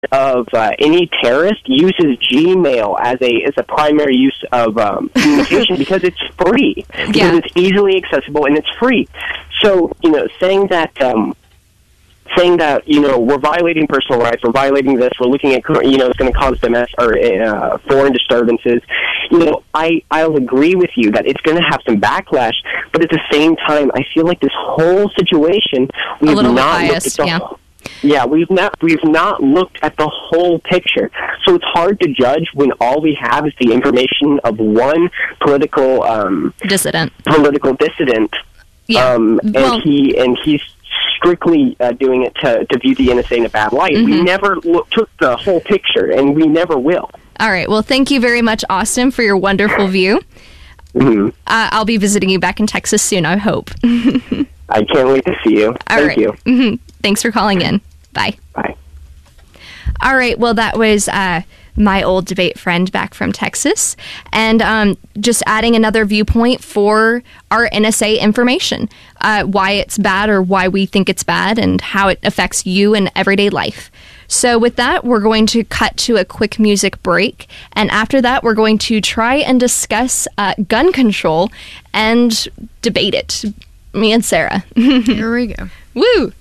of any terrorist uses Gmail as a primary use of communication because it's free, because it's easily accessible and it's free. So, saying that we're violating personal rights, we're violating this, we're looking at it's going to cause foreign disturbances. I'll agree with you that it's going to have some backlash, but at the same time, I feel like this whole situation we've not looked at the we've not looked at the whole picture. So it's hard to judge when all we have is the information of one political dissident. Yeah. And he's strictly doing it to view the NSA in a bad light. Mm-hmm. We never took the whole picture, and we never will. All right. Well, thank you very much, Austin, for your wonderful view. Mm-hmm. I'll be visiting you back in Texas soon, I hope. I can't wait to see you. Thank you. Mm-hmm. Thanks for calling in. Bye. Bye. All right. Well, that was my old debate friend back from Texas. And just adding another viewpoint for our NSA information, why it's bad or why we think it's bad and how it affects you in everyday life. So with that, we're going to cut to a quick music break. And after that, we're going to try and discuss gun control and debate it. Me and Sarah. Here we go. Woo!